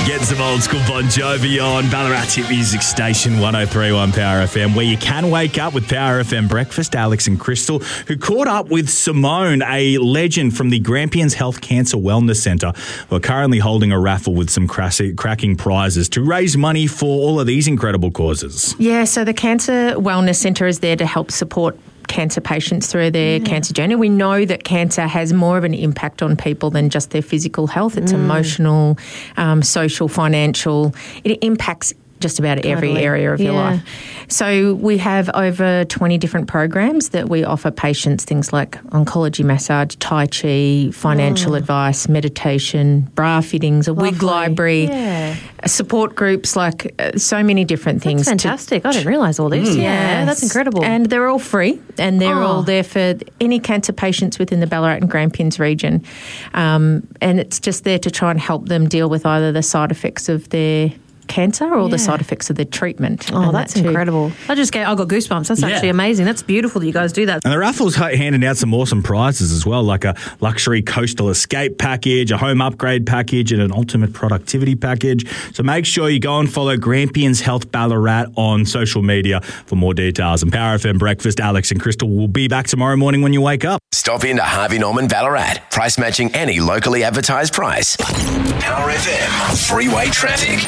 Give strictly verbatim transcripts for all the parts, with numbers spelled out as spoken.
Getting some old school Bon Jovi on Ballarat's hit music station one oh three point one Power F M, where you can wake up with Power F M Breakfast. Alex and Crystal, who caught up with Simone, a legend from the Grampians Health Cancer Wellness Centre, who are currently holding a raffle with some crassy, cracking prizes to raise money for all of these incredible causes. Yeah, so the Cancer Wellness Centre is there to help support cancer patients through their yeah. cancer journey. We know that cancer has more of an impact on people than just their physical health. It's mm. emotional, um, social, financial. It impacts just about totally. every area of yeah. your life. So we have over twenty different programs that we offer patients, things like oncology massage, Tai Chi, financial oh. advice, meditation, bra fittings, a Lovely. wig library, yeah. support groups, like uh, so many different things. That's fantastic. To, I didn't realise all this. Mm. Yeah, that's incredible. And they're all free, and they're oh. all there for any cancer patients within the Ballarat and Grampians region. Um, and it's just there to try and help them deal with either the side effects of their cancer or yeah. the side effects of the treatment. Oh, that's that incredible. I just get, I got goosebumps. That's yeah. actually amazing. That's beautiful that you guys do that. And the raffle's handing out some awesome prizes as well, like a luxury coastal escape package, a home upgrade package, and an ultimate productivity package. So make sure you go and follow Grampians Health Ballarat on social media for more details. And Power F M Breakfast, Alex and Crystal will be back tomorrow morning when you wake up. Stop in to Harvey Norman Ballarat. Price matching any locally advertised price. Power F M. Freeway traffic.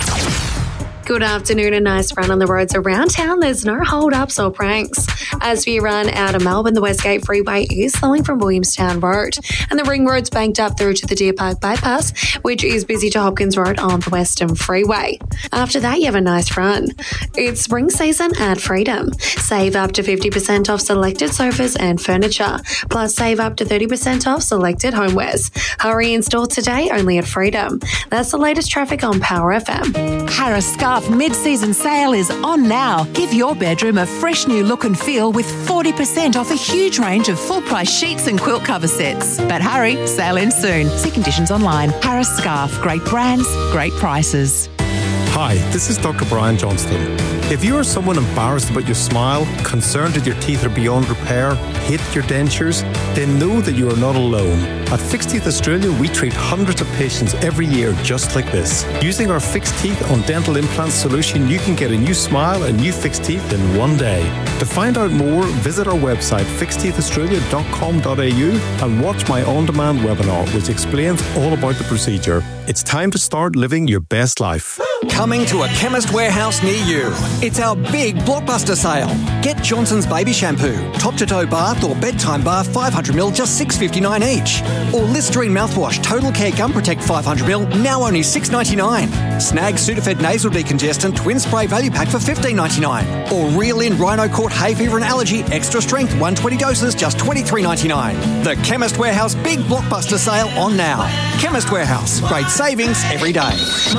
Good afternoon. A nice run on the roads around town. There's no hold-ups or pranks. As we run out of Melbourne, the Westgate Freeway is slowing from Williamstown Road, and the Ring Road's banked up through to the Deer Park Bypass, which is busy to Hopkins Road on the Western Freeway. After that, you have a nice run. It's spring season at Freedom. Save up to fifty percent off selected sofas and furniture, plus save up to thirty percent off selected homewares. Hurry in store today only at Freedom. That's the latest traffic on Power F M. Harris Scarf mid-season sale is on now. Give your bedroom a fresh new look and feel with forty percent off a huge range of full-price sheets and quilt cover sets. But hurry, sale ends soon. See conditions online. Harris Scarf, great brands, great prices. Hi, this is Doctor Brian Johnston. If you are someone embarrassed about your smile, concerned that your teeth are beyond repair, hate your dentures, then know that you are not alone. At Fixed Teeth Australia, we treat hundreds of patients every year just like this. Using our Fixed Teeth on Dental Implants solution, you can get a new smile and new fixed teeth in one day. To find out more, visit our website fixed teeth australia dot com dot a u and watch my on-demand webinar, which explains all about the procedure. It's time to start living your best life. Coming to a Chemist Warehouse near you. It's our big blockbuster sale. Get Johnson's Baby Shampoo, top-to-toe bath or bedtime bath five hundred milliliters, just six dollars fifty-nine each. Or Listerine mouthwash, Total Care Gum Protect five hundred milliliters, now only six dollars ninety-nine. Snag Sudafed Nasal Decongestant Twin Spray Value Pack for fifteen dollars ninety-nine. Or Reel In Rhino Court Hay Fever and Allergy Extra Strength one hundred twenty doses, just twenty-three dollars ninety-nine. The Chemist Warehouse Big Blockbuster Sale on now. Chemist Warehouse, great savings every day.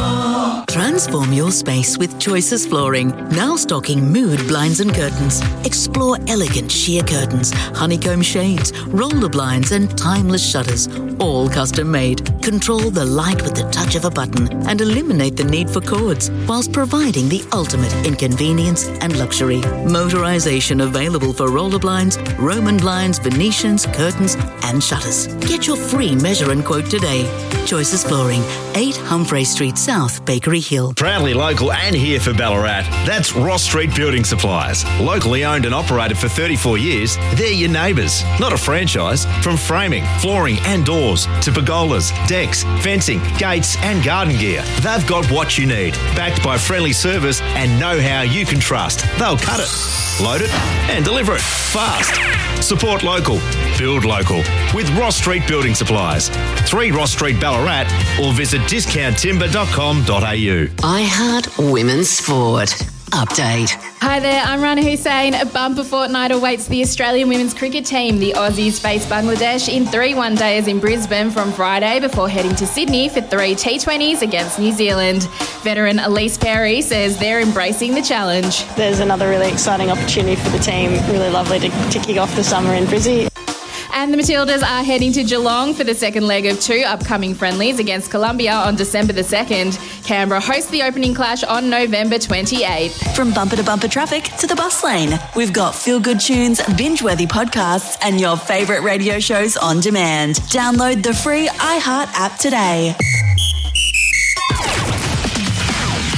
Transform your space with Choices Flooring. Now stocking mood blinds and curtains. Explore elegant sheer curtains, honeycomb shades, roller blinds and timeless shutters, all custom made. Control the light with the touch of a button and eliminate the need for cords, whilst providing the ultimate in convenience and luxury. Motorization available for roller blinds, Roman blinds, Venetians, curtains and shutters. Get your free measure and quote today. Choices Flooring, eight Humphrey Street South, Bakery Hill. Proudly local and here for Ballarat. That's Ross Street Building Supplies. Locally owned and operated for thirty-four years, they're your neighbours, not a franchise. From framing, flooring and doors to pergolas, decks, fencing, gates and garden gear, they've got what you need. Backed by friendly service and know-how you can trust. They'll cut it, load it and deliver it fast. Support local, build local with Ross Street Building Supplies. three Ross Street, Ballarat, or visit discount timber dot com dot a u. I Heart Women's Sport. Update. Hi there, I'm Rana Hussain. A bumper fortnight awaits the Australian women's cricket team. The Aussies face Bangladesh in three one-dayers in Brisbane from Friday before heading to Sydney for three T twenties against New Zealand. Veteran Elise Perry says they're embracing the challenge. There's another really exciting opportunity for the team. Really lovely to, to kick off the summer in Brizzy. And the Matildas are heading to Geelong for the second leg of two upcoming friendlies against Colombia on December the second. Canberra hosts the opening clash on November twenty-eighth. From bumper to bumper traffic to the bus lane, we've got feel-good tunes, binge-worthy podcasts and your favourite radio shows on demand. Download the free iHeart app today.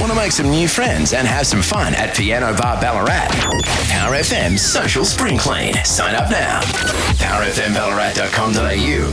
Want to make some new friends and have some fun at Piano Bar Ballarat? Power F M's Social Spring Clean. Sign up now. power f m ballarat dot com dot a u